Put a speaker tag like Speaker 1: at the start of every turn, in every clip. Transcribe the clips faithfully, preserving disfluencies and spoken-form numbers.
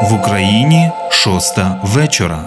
Speaker 1: В Україні шоста вечора.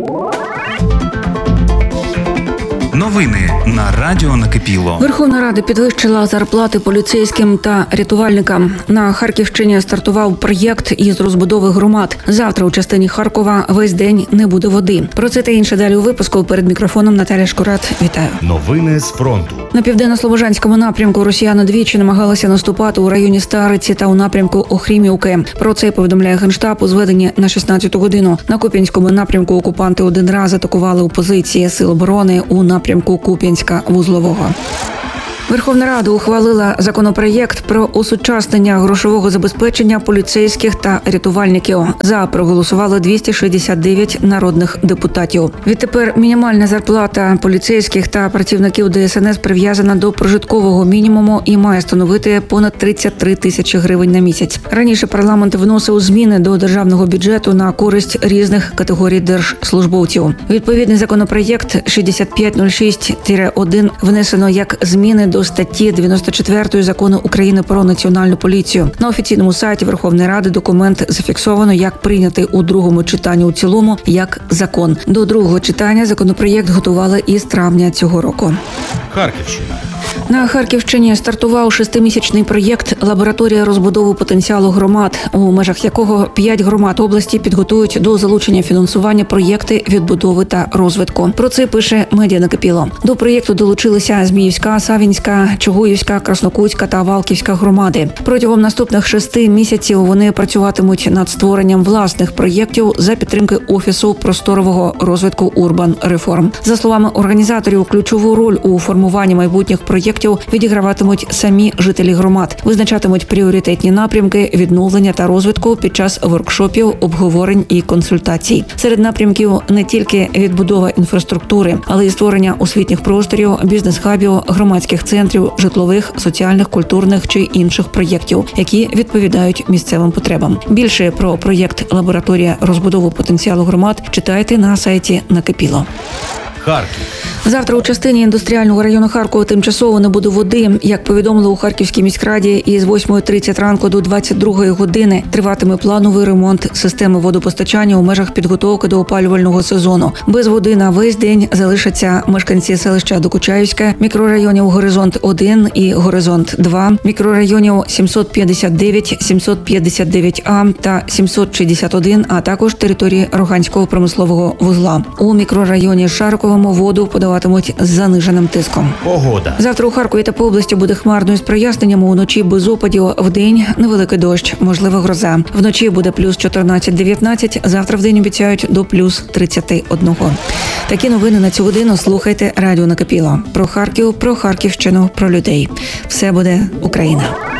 Speaker 1: Новини на радіо Накипіло.
Speaker 2: Верховна Рада підвищила зарплати поліцейським та рятувальникам. На Харківщині стартував проєкт із розбудови громад. Завтра у частині Харкова весь день не буде води. Про це та інше далі у випуску. Перед мікрофоном Наталя Шкурат. Вітаю.
Speaker 3: Новини з фронту.
Speaker 2: На південно-слобожанському напрямку росіяни двічі намагалися наступати у районі Стариці та у напрямку Охрімівки. Про це повідомляє Генштаб у зведенні на шістнадцяту годину. На Куп'янському напрямку окупанти один раз атакували у позиції Сил оборони у напрямку Куп'янська-Вузлового. Верховна Рада ухвалила законопроєкт про осучаснення грошового забезпечення поліцейських та рятувальників. За проголосували двісті шістдесят дев'ять народних депутатів. Відтепер мінімальна зарплата поліцейських та працівників Де Ес Ен Ес прив'язана до прожиткового мінімуму і має становити понад тридцять три тисячі гривень на місяць. Раніше парламент вносив зміни до державного бюджету на користь різних категорій держслужбовців. Відповідний законопроєкт шістдесят п'ять нуль шість один внесено як зміни до статті дев'яносто четвертої Закону України про Національну поліцію. На офіційному сайті Верховної Ради документ зафіксовано як прийнятий у другому читанні у цілому як закон. До другого читання законопроєкт готували із травня цього року.
Speaker 3: Харківщина.
Speaker 2: На Харківщині стартував шестимісячний проєкт «Лабораторія розбудови потенціалу громад», у межах якого п'ять громад області підготують до залучення фінансування проєкти відбудови та розвитку. Про це пише медіа Накипіло. До проєкту долучилися Зміївська, Савінська, Чугуївська, Краснокутська та Валківська громади. Протягом наступних шести місяців вони працюватимуть над створенням власних проєктів за підтримки Офісу просторового розвитку Урбан Реформ. За словами організаторів, ключову роль у формуванні майбутніх проєктів відіграватимуть самі жителі громад, визначатимуть пріоритетні напрямки відновлення та розвитку під час воркшопів, обговорень і консультацій. Серед напрямків не тільки відбудова інфраструктури, але й створення освітніх просторів, бізнес-хабів, громадських центрів, житлових, соціальних, культурних чи інших проєктів, які відповідають місцевим потребам. Більше про проєкт «Лабораторія розбудови потенціалу громад» читайте на сайті Накипіло.
Speaker 3: Харків.
Speaker 2: Завтра у частині індустріального району Харкова тимчасово не буде води. Як повідомили у Харківській міськраді, із восьмої тридцять ранку до двадцять другої години триватиме плановий ремонт системи водопостачання у межах підготовки до опалювального сезону. Без води на весь день залишаться мешканці селища Докучаївське, мікрорайонів Горизонт один і Горизонт два, мікрорайонів сімсот п'ятдесят дев'ять, сімсот п'ятдесят дев'ять А та сімсот шістдесят один, а також території Роганського промислового вузла. У мікрорайоні Шарковому воду подаватимуть з заниженим тиском.
Speaker 3: Погода.
Speaker 2: Завтра у Харкові та по області буде хмарно із проясненнями, уночі без опадів, вдень невеликий дощ, можлива гроза. Вночі буде плюс чотирнадцять дев'ятнадцять, завтра вдень обіцяють до плюс тридцять один. Такі новини на цю годину слухайте радіо Накипіло. Про Харків, про Харківщину, про людей. Все буде Україна.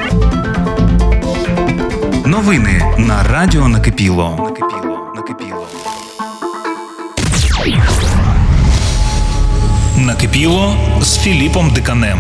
Speaker 1: Новини на радіо Накипіло. Накипіло. Накипіло. Накипіло з Філіпом Диканем.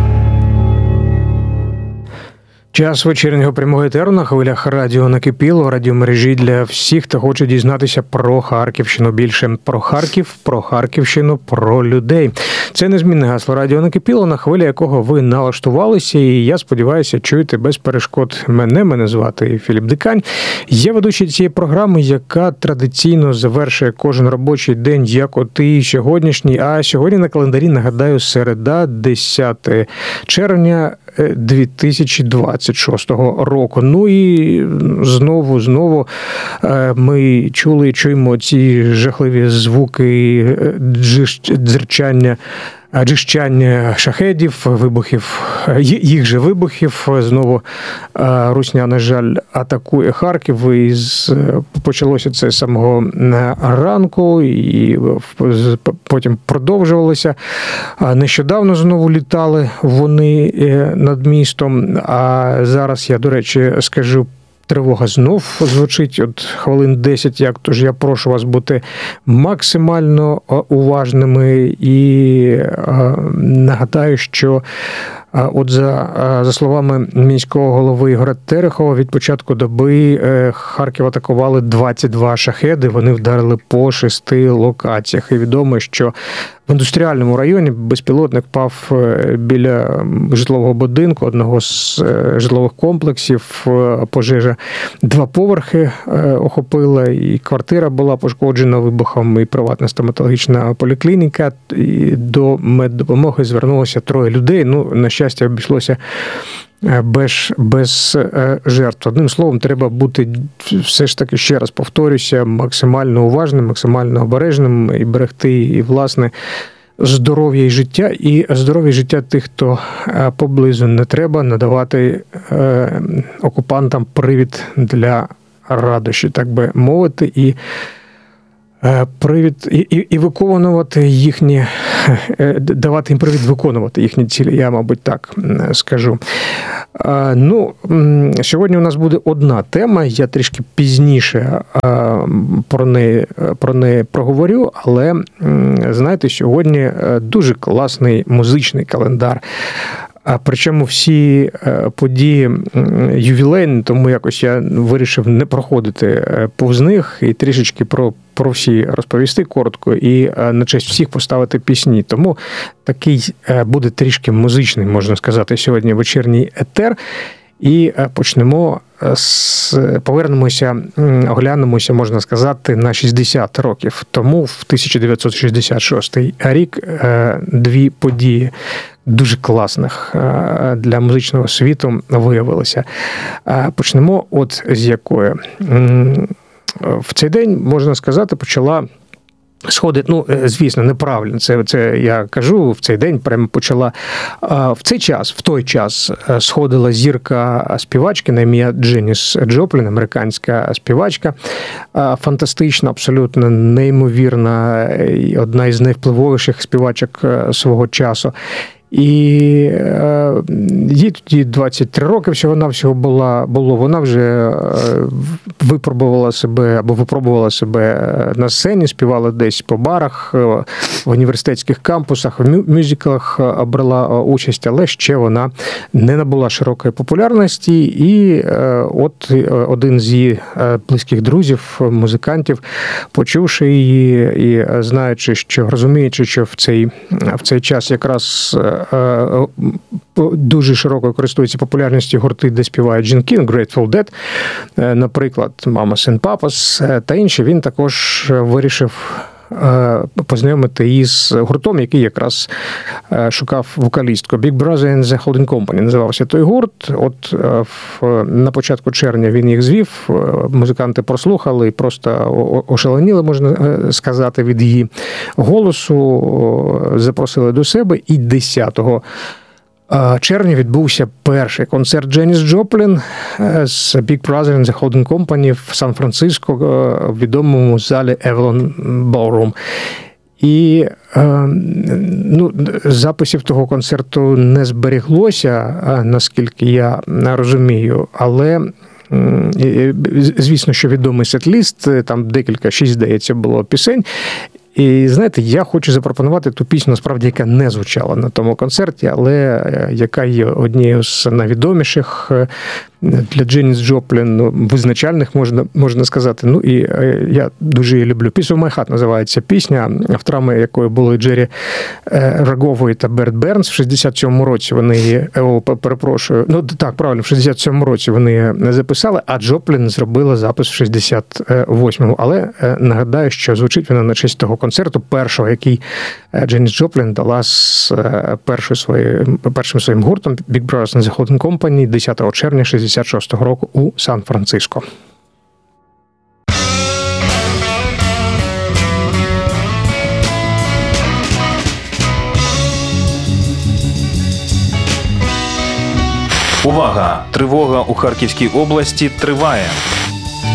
Speaker 4: Час вечірнього прямого етеру на хвилях радіо Накипіло, радіомережі для всіх, хто хоче дізнатися про Харківщину більше. Про Харків, про Харківщину, про людей. Це незмінне гасло радіо Накипіло, на хвилі якого ви налаштувалися, і я сподіваюся, чуєте без перешкод мене. Мене звати Філіп Дикань. Я ведучий цієї програми, яка традиційно завершує кожен робочий день, як от і сьогоднішній. А сьогодні на календарі, нагадаю, середа, десяте червня дві тисячі двадцять шостого року. Ну і знову, знову ми чули і чуємо ці жахливі звуки дзерчання, джищання шахедів, вибухів, їх же вибухів. Знову русня, на жаль, атакує Харків. І почалося це з самого ранку, і потім продовжувалося. Нещодавно знову літали вони над містом. А зараз я, до речі, скажу, тривога знов звучить от хвилин десять, як, тож я прошу вас бути максимально уважними і нагадаю, що от за, за словами міського голови Ігоря Терехова, від початку доби Харків атакували двадцять два шахеди, вони вдарили по шести локаціях. І відомо, що в індустріальному районі безпілотник впав біля житлового будинку, одного з житлових комплексів. Пожежа два поверхи охопила, і квартира була пошкоджена вибухом, і приватна стоматологічна поліклініка. І до меддопомоги звернулося троє людей. Ну, на щастя, обійшлося без, без жертв. Одним словом, треба бути, все ж таки, ще раз повторюся, максимально уважним, максимально обережним і берегти, і, власне, здоров'я і життя, і здоров'я і життя тих, хто поблизу. Не треба надавати е, окупантам привід для радощі, так би мовити, і привід, і, і, і виконувати їхні, давати їм привід виконувати їхні цілі, я, мабуть, так скажу. Ну, сьогодні у нас буде одна тема, я трішки пізніше про неї, про неї проговорю, але, знаєте, сьогодні дуже класний музичний календар. А причому всі події ювілейні, тому якось я вирішив не проходити повз них і трішечки про, про всі розповісти коротко і на честь всіх поставити пісні. Тому такий буде трішки музичний, можна сказати, сьогодні вечірній етер. І почнемо з, повернемося, оглянемося, можна сказати, на шістдесят років тому, в тисяча дев'ятсот шістдесят шостий рік, дві події дуже класних для музичного світу виявилися. Почнемо от з якої. В цей день, можна сказати, почала сходить, ну, звісно, неправильно, це, це я кажу, в цей день прямо почала, в цей час, в той час сходила зірка співачки на ім'я Дженіс Джоплін, американська співачка, фантастична, абсолютно неймовірна, одна із найвпливовіших співачок свого часу. І е, їй тоді двадцять три роки всього-навсього була, було. Вона вже випробувала себе або випробувала себе на сцені, співала десь по барах, в університетських кампусах, в мюзиклах брала участь, але ще вона не набула широкої популярності. І е, от один з її близьких друзів, музикантів, почувши її і знаючи, що, розуміючи, що в цей, в цей час якраз дуже широко користуються популярністю гурти, де співають жінки, Grateful Dead, наприклад, Mamas and Papas та інші, він також вирішив познайомити її з гуртом, який якраз шукав вокалістку. Big Brother and the Holding Company називався той гурт. От на початку червня він їх звів, музиканти прослухали і просто ошаленіли, можна сказати, від її голосу, запросили до себе, і десятого червня відбувся перший концерт Дженіс Джоплін з Big Brother and the Holding Company в Сан-Франциско в відомому залі Avalon Ballroom. І ну, записів того концерту не збереглося, наскільки я розумію, але звісно, що відомий сет-ліст, там декілька, шість, здається, було пісень. І, знаєте, я хочу запропонувати ту пісню, насправді, яка не звучала на тому концерті, але яка є однією з найвідоміших для Дженіс Джоплін, ну, визначальних, можна, можна сказати. Ну, і я дуже її люблю. «Piece of my heart» називається пісня, авторами якої були Джері Рагової та Берт Бернс. В шістдесят сьомому році вони її, о, перепрошую, ну, так, правильно, в шістдесят сьомому році вони її записали, а Джоплін зробила запис в шістдесят восьмому. Але нагадаю, що звучить вона на честь того концерту, першого, який Дженіс Джоплін дала з першою своєю, першим своїм гуртом Big Brothers and the Holding Company десятого червня шістдесят шостого року у Сан-Франциско.
Speaker 1: Увага! Тривога у Харківській області триває.